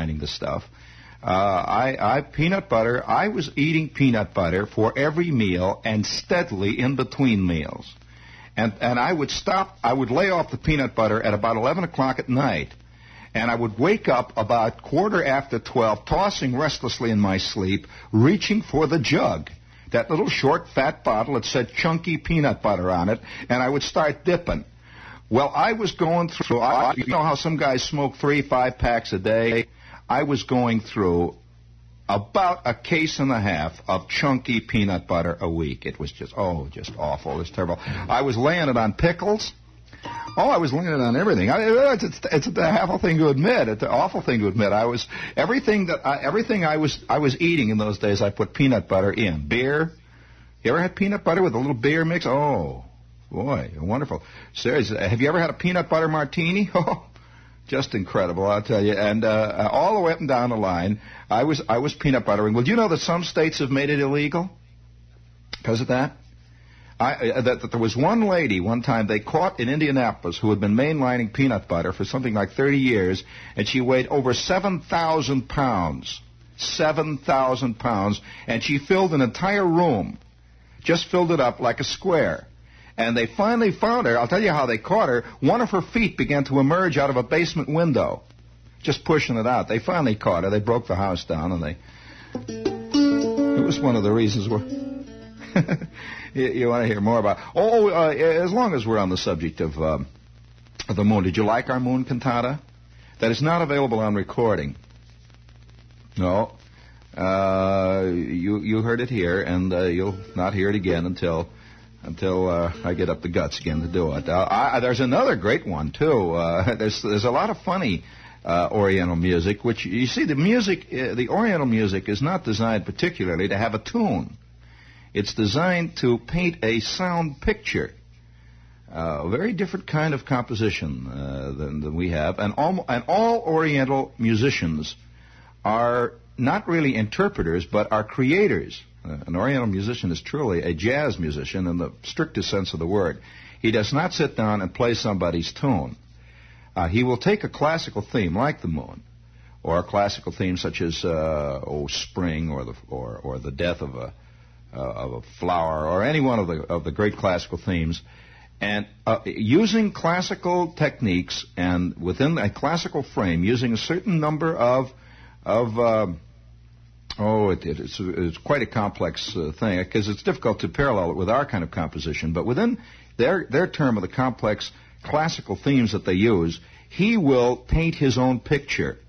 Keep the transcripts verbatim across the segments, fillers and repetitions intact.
mainlining the stuff. Uh, I, I peanut butter. I was eating peanut butter for every meal and steadily in between meals, and and I would stop. I would lay off the peanut butter at about eleven o'clock at night, and I would wake up about quarter after twelve, tossing restlessly in my sleep, reaching for the jug, that little short fat bottle that said chunky peanut butter on it, and I would start dipping. Well, I was going through. I, you know how some guys smoke three, five packs a day. I was going through about a case and a half of chunky peanut butter a week. It was just, oh, just awful. It was terrible. I was laying it on pickles. Oh, I was laying it on everything. I, it's, it's, it's a awful thing to admit. It's an awful thing to admit. I was everything that I, everything I was I was eating in those days. I put peanut butter in. Beer. You ever had peanut butter with a little beer mix? Oh, boy, wonderful. Seriously, have you ever had a peanut butter martini? Oh. Just incredible, I'll tell you. And uh, all the way up and down the line, I was I was peanut buttering. Well, do you know that some states have made it illegal because of that? I, uh, that, that there was one lady one time they caught in Indianapolis who had been mainlining peanut butter for something like thirty years, and she weighed over seven thousand pounds. seven thousand pounds, and she filled an entire room, just filled it up like a square. And they finally found her. I'll tell you how they caught her. One of her feet began to emerge out of a basement window, just pushing it out. They finally caught her. They broke the house down, and they... It was one of the reasons where... you, you want to hear more about... Oh, uh, as long as we're on the subject of, um, of the moon, did you like our moon cantata? That is not available on recording. No. Uh, you, you heard it here, and uh, you'll not hear it again until... Until uh, I get up the guts again to do it. Uh, I, there's another great one too. Uh, there's there's a lot of funny uh, Oriental music, which you see the music, uh, the Oriental music is not designed particularly to have a tune. It's designed to paint a sound picture. Uh, a very different kind of composition uh, than, than we have, and all and all Oriental musicians are not really interpreters, but are creators. Uh, an Oriental musician is truly a jazz musician in the strictest sense of the word. He does not sit down and play somebody's tune. Uh, he will take a classical theme like the moon, or a classical theme such as uh, oh spring, or the or or the death of a uh, of a flower, or any one of the of the great classical themes, and uh, using classical techniques and within a classical frame, using a certain number of of uh, Oh, it, it, it's, it's quite a complex uh, thing, because it's difficult to parallel it with our kind of composition. But within their their term of the complex classical themes that they use, he will paint his own picture.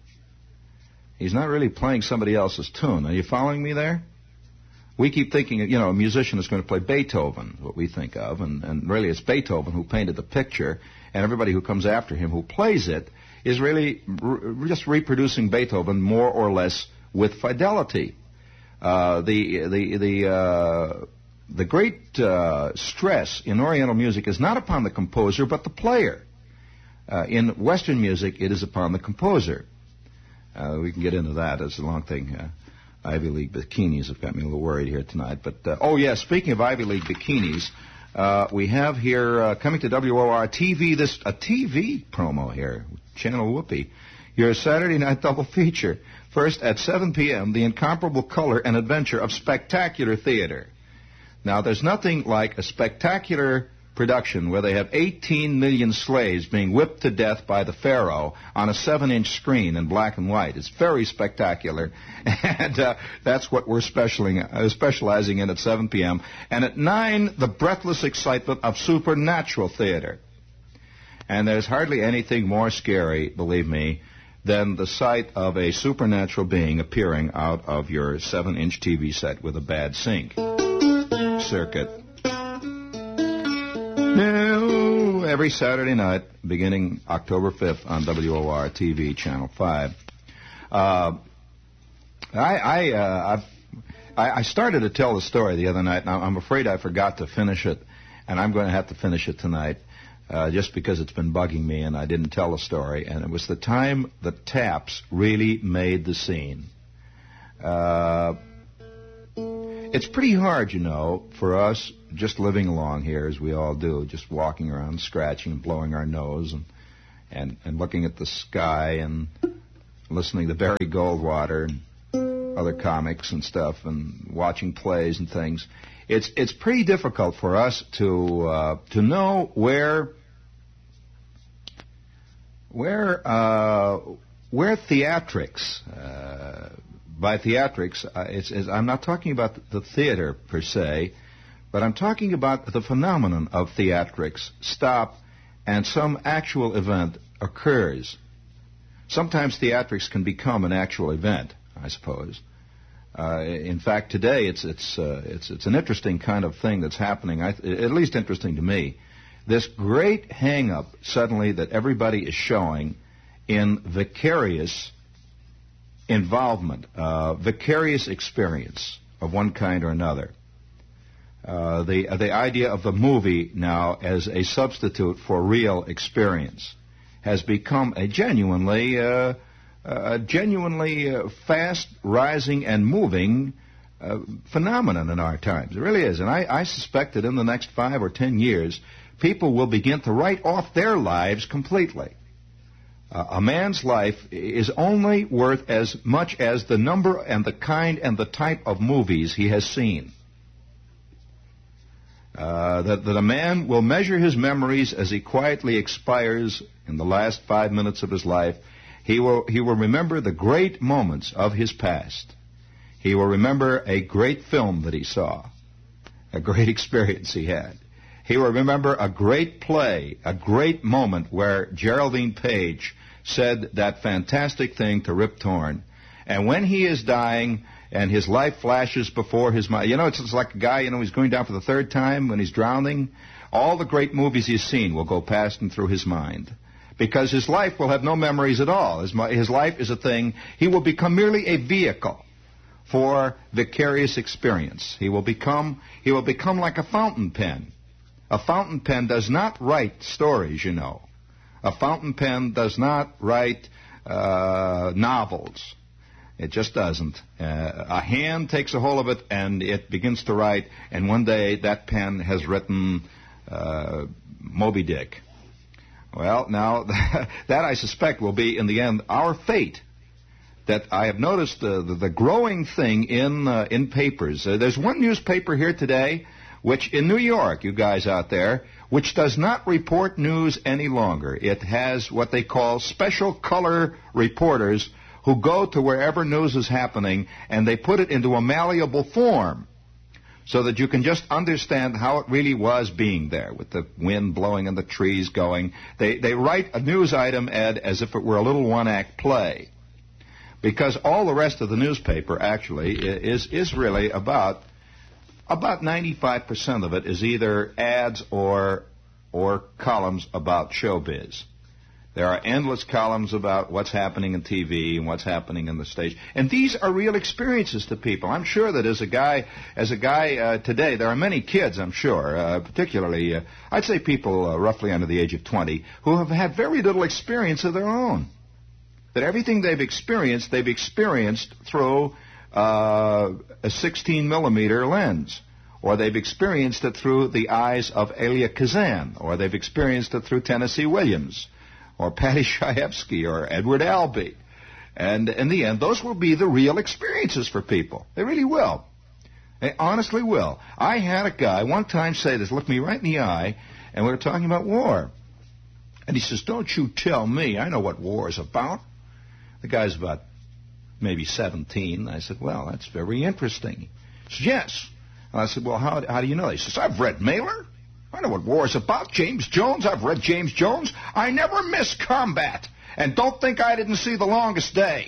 He's not really playing somebody else's tune. Are you following me there? We keep thinking, you know, a musician is going to play Beethoven, what we think of, and, and really it's Beethoven who painted the picture, and everybody who comes after him who plays it is really re- just reproducing Beethoven more or less with fidelity. Uh, the the the uh, the great uh, stress in Oriental music is not upon the composer but the player. Uh, in Western music, it is upon the composer. Uh, we can get into that. It's a long thing. Uh, Ivy League bikinis have got me a little worried here tonight. But uh, oh yes, speaking of Ivy League bikinis, uh, we have here uh, coming to W O R T V this a T V promo here, Channel Whoopi. Your Saturday night double feature. First, at seven p.m., the incomparable color and adventure of spectacular theater. Now, there's nothing like a spectacular production where they have eighteen million slaves being whipped to death by the Pharaoh on a seven-inch screen in black and white. It's very spectacular, and uh, that's what we're specializing, uh, specializing in at seven p.m. And at nine, the breathless excitement of supernatural theater. And there's hardly anything more scary, believe me, than the sight of a supernatural being appearing out of your seven-inch T V set with a bad sync circuit. Now, every Saturday night, beginning October fifth on W O R T V, Channel five. Uh, I, I, uh, I, I started to tell the story the other night, and I'm afraid I forgot to finish it, and I'm going to have to finish it tonight. Uh, just because it's been bugging me and I didn't tell the story. And it was the time the Taps really made the scene. Uh, it's pretty hard, you know, for us just living along here, as we all do, just walking around, scratching, blowing our nose, and, and, and looking at the sky and listening to Barry Goldwater and other comics and stuff, and watching plays and things, it's it's pretty difficult for us to uh, to know where where uh, where theatrics. Uh, by theatrics, uh, it's, it's, I'm not talking about the theater per se, but I'm talking about the phenomenon of theatrics stop and some actual event occurs. Sometimes theatrics can become an actual event, I suppose. Uh, in fact, today it's it's uh, it's it's an interesting kind of thing that's happening. I, at least interesting to me. This great hang-up suddenly that everybody is showing in vicarious involvement, uh, vicarious experience of one kind or another. Uh, the uh, the idea of the movie now as a substitute for real experience has become a genuinely uh, a genuinely uh, fast rising and moving uh, phenomenon in our times. It really is, and I, I suspect that in the next five or ten years, people will begin to write off their lives completely. Uh, a man's life is only worth as much as the number and the kind and the type of movies he has seen. Uh, that, that a man will measure his memories as he quietly expires in the last five minutes of his life. He will, he will remember the great moments of his past. He will remember a great film that he saw, a great experience he had. He will remember a great play, a great moment where Geraldine Page said that fantastic thing to Rip Torn. And when he is dying and his life flashes before his mind, you know, it's, it's like a guy, you know, he's going down for the third time when he's drowning. All the great movies he's seen will go past and through his mind, because his life will have no memories at all. His, his life is a thing. He will become merely a vehicle for vicarious experience. He will become, he will become like a fountain pen. A fountain pen does not write stories, you know. A fountain pen does not write uh, novels. It just doesn't. Uh, a hand takes a hold of it and it begins to write, and one day that pen has written uh, Moby Dick. Well, now, that I suspect will be, in the end, our fate. That I have noticed uh, the, the growing thing in uh, in papers. Uh, there's one newspaper here today, which in New York, you guys out there, which does not report news any longer. It has what they call special color reporters who go to wherever news is happening, and they put it into a malleable form so that you can just understand how it really was being there, with the wind blowing and the trees going. They, they write a news item, Ed, as if it were a little one-act play, because all the rest of the newspaper actually is, is really about... About ninety-five percent of it is either ads or or columns about showbiz. There are endless columns about what's happening in T V and what's happening in the stage. And these are real experiences to people. I'm sure that as a guy, as a guy uh, today, there are many kids, I'm sure, uh, particularly, uh, I'd say people uh, roughly under the age of twenty, who have had very little experience of their own. That everything they've experienced, they've experienced through Uh, a sixteen millimeter lens, or they've experienced it through the eyes of Elia Kazan, or they've experienced it through Tennessee Williams, or Patty Chayefsky, or Edward Albee. And in the end, those will be the real experiences for people. They really will. They honestly will. I had a guy one time say this, look me right in the eye, and we were talking about war. And he says, don't you tell me, I know what war is about. The guy's about maybe seventeen. I said, well, that's very interesting. He said, yes. And I said, well, how, how do you know? He says, I've read Mailer. I know what war is about. James Jones. I've read James Jones. I never miss combat. And don't think I didn't see The Longest Day.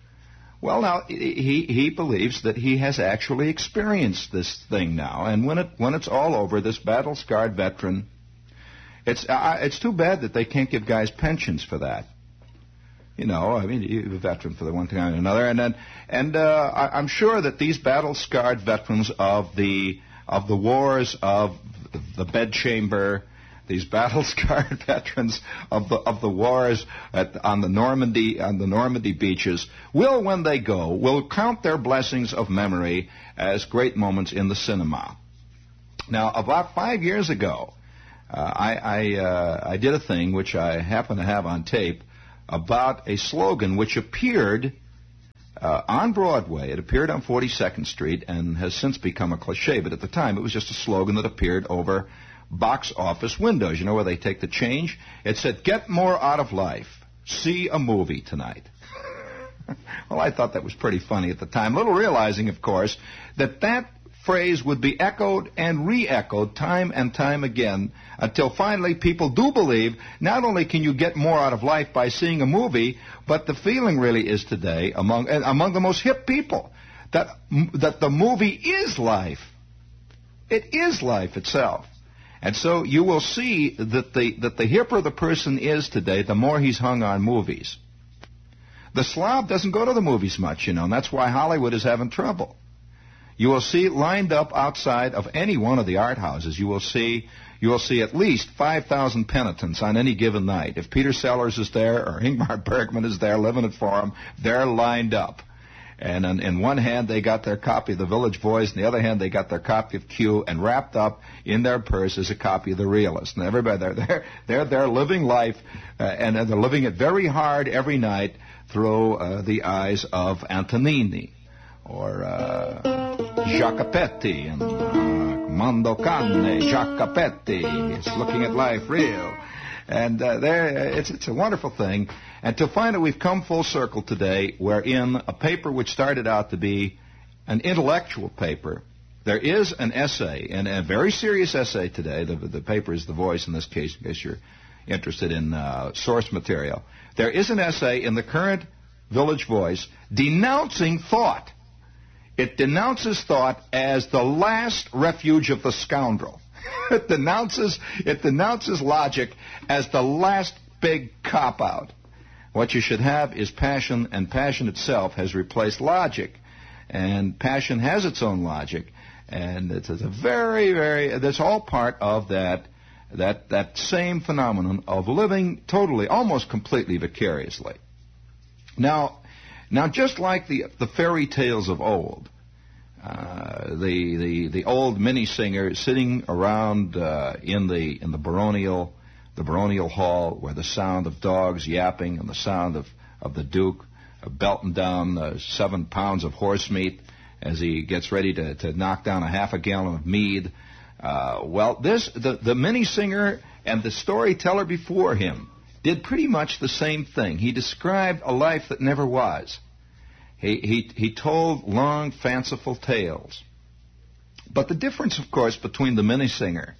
Well, now, he, he believes that he has actually experienced this thing now. And when it when it's all over, this battle-scarred veteran, it's uh, it's too bad that they can't give guys pensions for that. You know, I mean, you're a veteran for the one thing or another, and then, and uh, I, I'm sure that these battle-scarred veterans of the of the wars of the bedchamber, these battle-scarred veterans of the of the wars at, on the Normandy on the Normandy beaches, will, when they go, will count their blessings of memory as great moments in the cinema. Now, about five years ago, uh, I I, uh, I did a thing which I happen to have on tape. about a slogan which appeared uh, on Broadway. It appeared on forty-second Street and has since become a cliche, but at the time it was just a slogan that appeared over box office windows, you know, where they take the change. It said, "Get more out of life. See a movie tonight." Well, I thought that was pretty funny at the time, little realizing, of course, that that phrase would be echoed and re-echoed time and time again until finally people do believe not only can you get more out of life by seeing a movie, but the feeling really is today among among the most hip people that that the movie is life. It is life itself. And so you will see that the that the hipper the person is today, the more he's hung on movies. The slob doesn't go to the movies much, you know, and that's why Hollywood is having trouble. You will see lined up outside of any one of the art houses, you will see you will see at least five thousand penitents on any given night. If Peter Sellers is there or Ingmar Bergman is there living it for him, they're lined up. And in, in one hand, they got their copy of The Village Voice. In the other hand, they got their copy of Q. And wrapped up in their purse is a copy of The Realist. And everybody, they're they're they're, they're living life, uh, and they're living it very hard every night through uh, the eyes of Antonini or uh, Jacopetti and uh, Mondo Cane, Jacopetti. It's looking at life real. And uh, there, it's, it's a wonderful thing. And to find that we've come full circle today, wherein a paper which started out to be an intellectual paper, there is an essay, and a very serious essay today. The, the paper is The Voice in this case, in case you're interested in uh, source material. There is an essay in the current Village Voice denouncing thought. It denounces thought as the last refuge of the scoundrel. It denounces it denounces logic as the last big cop-out. What you should have is passion, and passion itself has replaced logic. And passion has its own logic, and it's a very, very, that's all part of that that that same phenomenon of living totally, almost completely vicariously. Now, now just like the the fairy tales of old, uh, the the the old mini singer sitting around uh, in the in the baronial the baronial hall, where the sound of dogs yapping and the sound of of the Duke uh, belting down uh, seven pounds of horse meat as he gets ready to to knock down a half a gallon of mead. Uh, well, this the the mini singer and the storyteller before him did pretty much the same thing. He described a life that never was. He, he, he told long, fanciful tales. But the difference, of course, between the mini-singer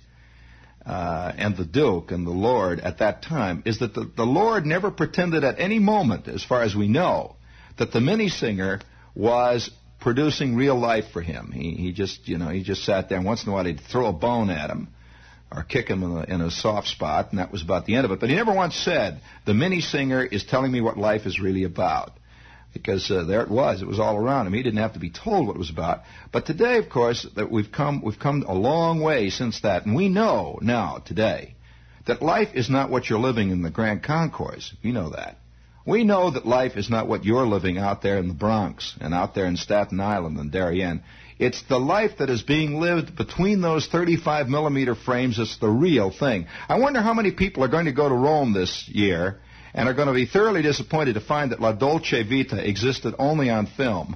uh, and the Duke and the Lord at that time is that the, the Lord never pretended at any moment, as far as we know, that the mini-singer was producing real life for him. He, he just, you know, he just sat there, and once in a while he'd throw a bone at him or kick him in a, in a soft spot, and that was about the end of it. But he never once said, the mini-singer is telling me what life is really about. Because uh, there it was. It was all around him. He didn't have to be told what it was about. But today, of course, that we've come we've come a long way since that. And we know now, today, that life is not what you're living in the Grand Concourse. We know that. We know that life is not what you're living out there in the Bronx and out there in Staten Island and Darien. It's the life that is being lived between those thirty-five millimeter frames that's the real thing. I wonder how many people are going to go to Rome this year and are going to be thoroughly disappointed to find that La Dolce Vita existed only on film.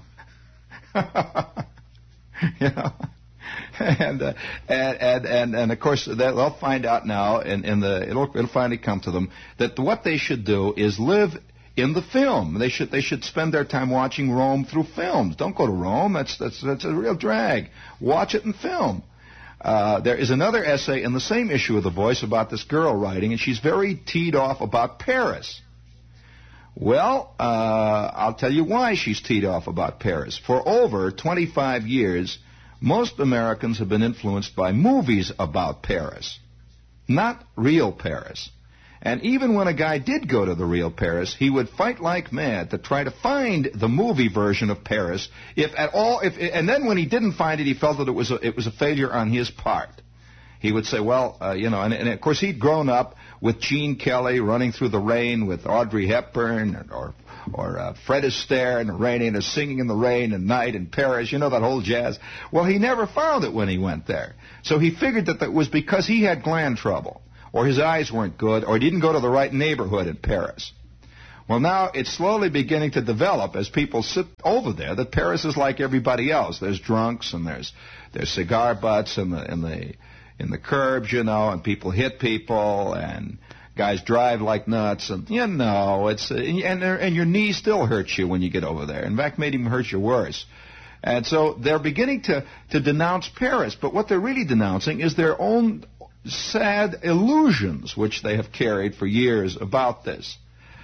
You know? And, uh, and, and, and, and, of course, they'll find out now, and, and the, it'll, it'll finally come to them, that what they should do is live in the film. They should, they should spend their time watching Rome through films. Don't go to Rome. That's, that's, that's a real drag. Watch it in film. Uh, there is another essay in the same issue of The Voice about this girl writing, and she's very teed off about Paris. Well, uh, I'll tell you why she's teed off about Paris. For over twenty-five years, most Americans have been influenced by movies about Paris, not real Paris. And even when a guy did go to the real Paris, he would fight like mad to try to find the movie version of Paris, if at all. If and then when he didn't find it, he felt that it was a, it was a failure on his part. He would say, well, uh, you know, and, and of course he'd grown up with Gene Kelly running through the rain with Audrey Hepburn, or or uh, Fred Astaire in the rain, and singing in the rain at night in Paris. You know, that whole jazz. Well, he never found it when he went there, so he figured that that was because he had gland trouble, or his eyes weren't good, or he didn't go to the right neighborhood in Paris. Well, now it's slowly beginning to develop as people sit over there that Paris is like everybody else. There's drunks and there's there's cigar butts in the in the in the curbs, you know, and people hit people and guys drive like nuts, and you know it's and and your knee still hurts you when you get over there. In fact, may even hurt you worse. And so they're beginning to to denounce Paris, but what they're really denouncing is their own sad illusions, which they have carried for years about this.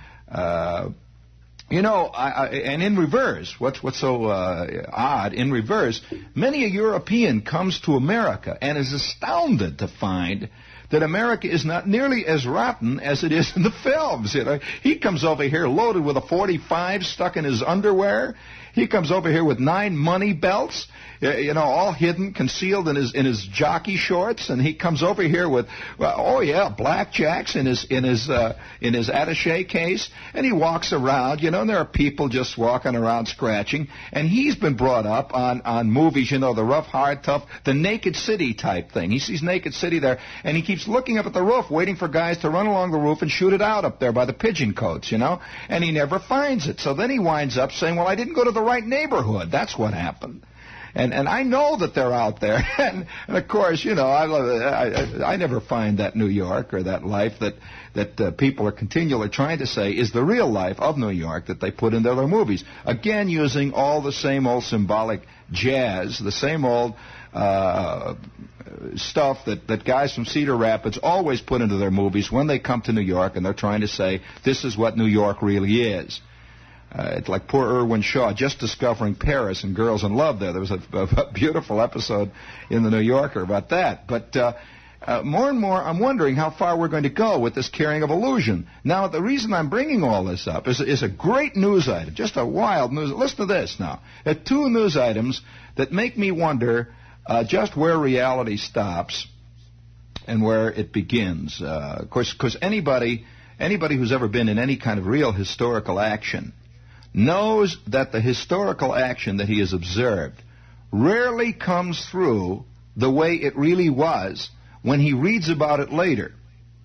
Uh, you know, I, I, and in reverse, what's what's so uh, odd, in reverse, many a European comes to America and is astounded to find that America is not nearly as rotten as it is in the films. You know, he comes over here loaded with a forty-five stuck in his underwear. He comes over here with nine money belts, you know, all hidden, concealed in his in his jockey shorts, and he comes over here with, well, oh yeah, blackjacks in his in his uh, in his attaché case, and he walks around, you know, and there are people just walking around scratching, and he's been brought up on on movies, you know, the rough, hard, tough, the Naked City type thing. He sees Naked City there, and he keeps looking up at the roof, waiting for guys to run along the roof and shoot it out up there by the pigeon cotes, you know, and he never finds it. So then he winds up saying, well, I didn't go to the right neighborhood. That's what happened. And and I know that they're out there. and, and of course, you know, I, I I never find that New York or that life that that uh, people are continually trying to say is the real life of New York that they put into their movies. Again, using all the same old symbolic jazz, the same old uh, stuff that, that guys from Cedar Rapids always put into their movies when they come to New York and they're trying to say this is what New York really is. Uh, it's like poor Irwin Shaw just discovering Paris and Girls in Love there. There was a, a beautiful episode in the New Yorker about that. But uh, uh, more and more, I'm wondering how far we're going to go with this carrying of illusion. Now, the reason I'm bringing all this up is, is a great news item, just a wild news. Listen to this now. There are two news items that make me wonder uh, just where reality stops and where it begins. Uh, of course, because anybody, anybody who's ever been in any kind of real historical action knows that the historical action that he has observed rarely comes through the way it really was when he reads about it later.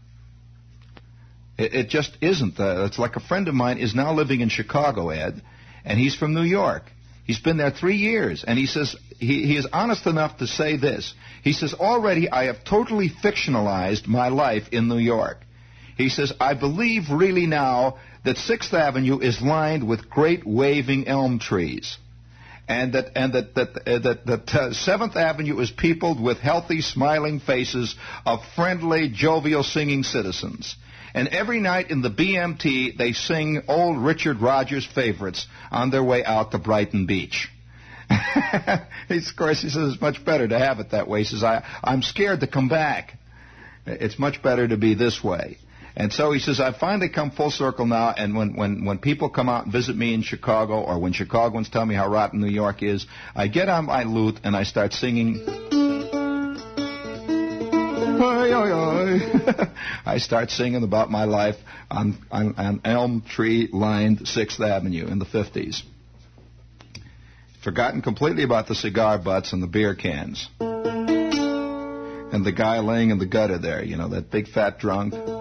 It, it just isn't. Uh, it's like a friend of mine is now living in Chicago, Ed, and he's from New York. He's been there three years, and he says he, he is honest enough to say this. He says, already I have totally fictionalized my life in New York. He says, I believe really now that Sixth Avenue is lined with great waving elm trees, and that and that that uh, that, that uh, Seventh Avenue is peopled with healthy, smiling faces of friendly, jovial, singing citizens. And every night in the B M T, they sing old Richard Rodgers favorites on their way out to Brighton Beach. Of course, he says it's much better to have it that way. He says, I, I'm scared to come back. It's much better to be this way. And so he says, I've finally come full circle now, and when, when, when people come out and visit me in Chicago, or when Chicagoans tell me how rotten New York is, I get on my lute and I start singing. I start singing about my life on, on, on elm tree-lined Sixth Avenue in the fifties. Forgotten completely about the cigar butts and the beer cans. And the guy laying in the gutter there, you know, that big fat drunk.